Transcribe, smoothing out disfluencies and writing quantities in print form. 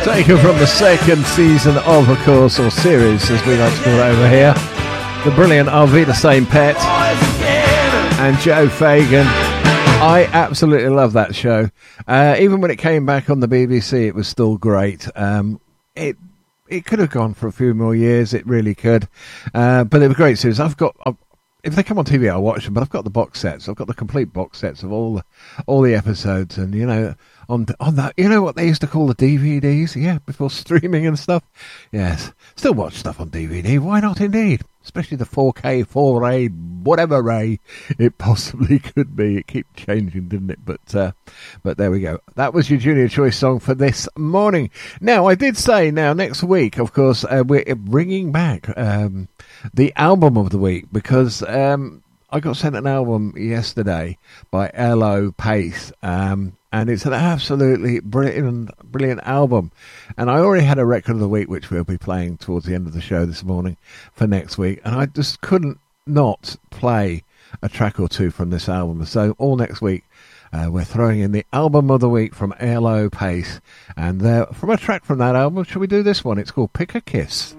Taken from the second season of course, or series as we like to call it over here, the brilliant Arvita St. Pet and Joe Fagan. I absolutely love that show. Even when it came back on the BBC, it was still great. It could have gone for a few more years, it really could. But it was a great series. If they come on TV, I'll watch them, but I've got the box sets. I've got the complete box sets of all the episodes, and on that, you know what they used to call the DVDs? Yeah, before streaming and stuff. Yes, still watch stuff on DVD. Why not, indeed? Especially the 4K, 4A, whatever ray it possibly could be. It keeps changing, didn't it? But there we go. That was your Junior Choice song for this morning. Now, I did say next week, of course, we're bringing back the album of the week, because I got sent an album yesterday by L.O. Pace, and it's an absolutely brilliant album. And I already had a record of the week, which we'll be playing towards the end of the show this morning for next week. And I just couldn't not play a track or two from this album. So all next week, we're throwing in the album of the week from L.O. Pace. And from a track from that album, shall we do this one? It's called Pick a Kiss.